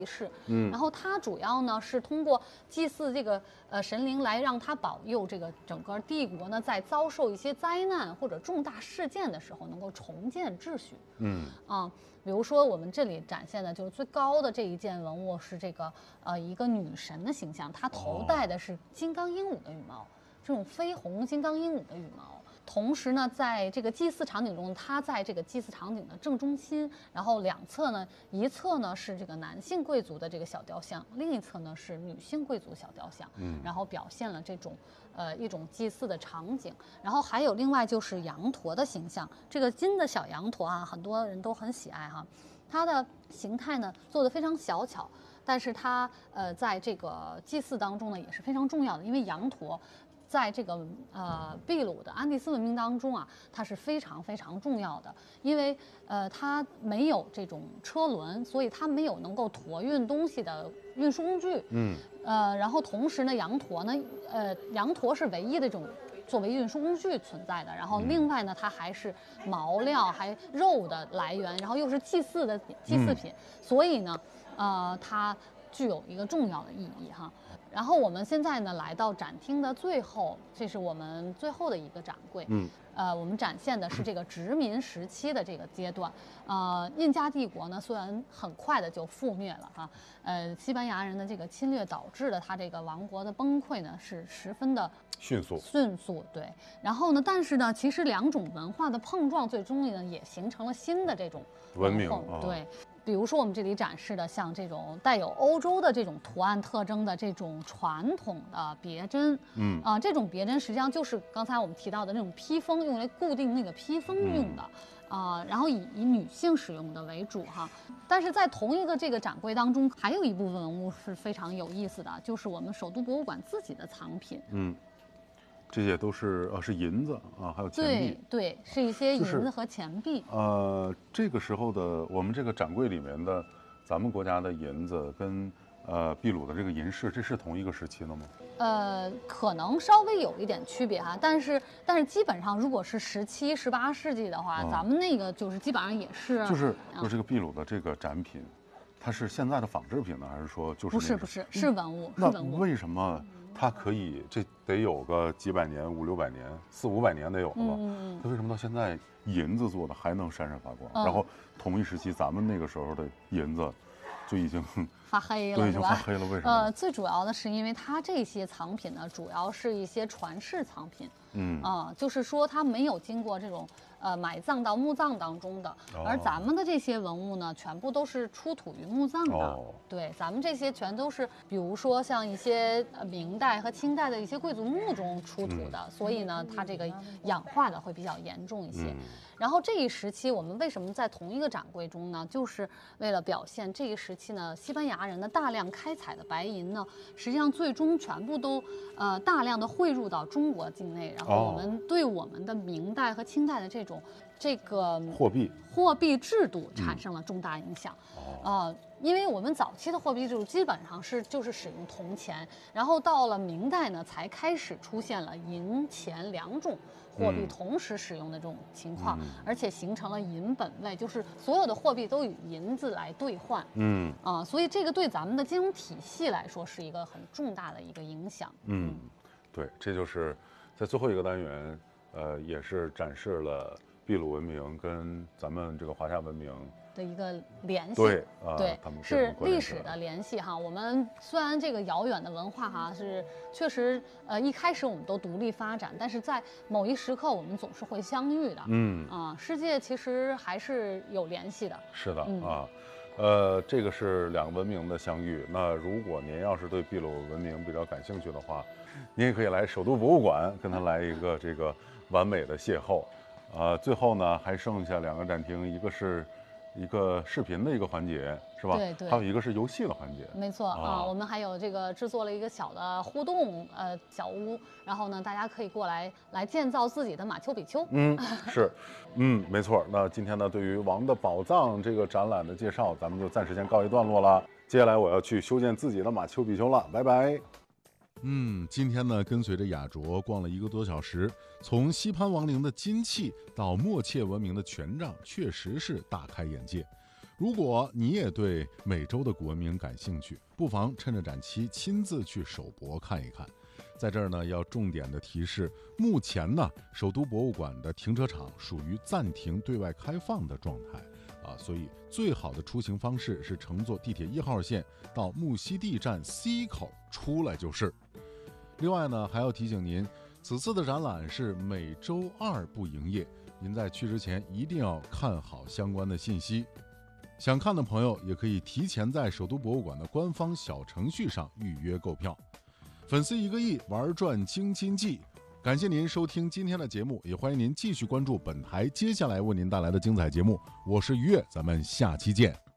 式，然后它主要呢是通过祭祀这个神灵来让它保佑这个整个帝国呢在遭受一些灾难或者重大事件的时候能够重建秩序。比如说我们这里展现的就是最高的这一件文物是这个一个女神的形象，她头戴的是金刚鹦鹉的羽毛，这种绯红金刚鹦鹉的羽毛。同时呢，在这个祭祀场景中，它在这个祭祀场景的正中心，然后两侧呢，一侧呢是这个男性贵族的这个小雕像，另一侧呢是女性贵族小雕像，然后表现了这种一种祭祀的场景。然后还有另外就是羊驼的形象，这个金的小羊驼啊，很多人都很喜爱哈，它的形态呢做得非常小巧。但是它在这个祭祀当中呢也是非常重要的，因为羊驼在这个秘鲁的安第斯文明当中啊，它是非常非常重要的，因为它没有这种车轮，所以它没有能够驮运东西的运输工具。然后同时呢，羊驼是唯一的这种作为运输工具存在的。然后另外呢，它还是毛料还肉的来源，然后又是祭祀品，所以呢，它具有一个重要的意义哈。然后我们现在呢来到展厅的最后，这是我们最后的一个展柜。我们展现的是这个殖民时期的这个阶段。印加帝国呢虽然很快的就覆灭了哈，西班牙人的这个侵略导致了它这个王国的崩溃呢是十分的迅速。对，然后呢，但是呢，其实两种文化的碰撞，最终呢也形成了新的这种文明。 对。比如说我们这里展示的像这种带有欧洲的这种图案特征的这种传统的别针，这种别针实际上就是刚才我们提到的那种披风，用来固定那个披风用的，然后以女性使用的为主哈。但是在同一个这个展柜当中，还有一部分文物是非常有意思的，就是我们首都博物馆自己的藏品。 这些都是是银子啊，还有钱币。 对，是一些银子和钱币。 这个时候的我们这个展柜里面的咱们国家的银子跟秘鲁的这个银饰，这是同一个时期的吗？ 可能稍微有一点区别哈，但是基本上如果是17、18世纪的话，咱们那个就是基本上也是。 就是这个秘鲁的这个展品，它是现在的仿制品呢，还是说就是不是是文物？ 那为什么？它可以，这得有个几百年，500、600年，400、500年得有了吧？它为什么到现在银子做的还能闪闪发光？然后同一时期咱们那个时候的银子就已经发黑了， 对，已经发黑了。为什么？ 最主要的是因为它这些藏品呢，主要是一些传世藏品。就是说它没有经过这种埋葬到墓葬当中的，而咱们的这些文物呢，全部都是出土于墓葬的。对，咱们这些全都是，比如说像一些明代和清代的一些贵族墓中出土的，所以呢，它这个氧化的会比较严重一些。然后这一时期，我们为什么在同一个展柜中呢？就是为了表现这一时期呢，西班牙人的大量开采的白银呢，实际上最终全部都大量的汇入到中国境内，然后我们对我们的明代和清代的这个货币制度产生了重大影响。因为我们早期的货币制度基本上就是使用铜钱，然后到了明代呢，才开始出现了银钱两种货币同时使用的这种情况，而且形成了银本位，就是所有的货币都以银子来兑换。所以这个对咱们的金融体系来说是一个很重大的一个影响。 对，这就是在最后一个单元，也是展示了秘鲁文明跟咱们这个华夏文明的一个联系。 对， 他们是历史的联系哈。我们虽然这个遥远的文化哈是确实一开始我们都独立发展，但是在某一时刻我们总是会相遇的。世界其实还是有联系的。 是的这个是两个文明的相遇。那如果您要是对秘鲁文明比较感兴趣的话，您也可以来首都博物馆跟他来一个这个完美的邂逅。最后呢还剩下2个展厅，一个是一个视频的一个环节，是吧？ 对， 还有一个是游戏的环节。 没错我们还有这个制作了一个小的互动小屋，然后呢大家可以过来建造自己的马丘比丘。 是，没错。那今天呢对于王的宝藏这个展览的介绍，咱们就暂时先告一段落了。接下来我要去修建自己的马丘比丘了，拜拜。今天呢，跟随着雅卓逛了1个多小时，从西潘王陵的金器到默切文明的权杖，确实是大开眼界。 如果你也对美洲的古文明感兴趣，不妨趁着展期亲自去首博看一看。在这儿呢，要重点的提示，目前呢，首都博物馆的停车场属于暂停对外开放的状态所以最好的出行方式是乘坐地铁1号线到木樨地站 C 口出来就是。另外呢，还要提醒您，此次的展览是每周2不营业，您在去之前一定要看好相关的信息。想看的朋友也可以提前在首都博物馆的官方小程序上预约购票。粉丝1个亿，玩转京津冀。感谢您收听今天的节目，也欢迎您继续关注本台接下来为您带来的精彩节目。我是于越，咱们下期见。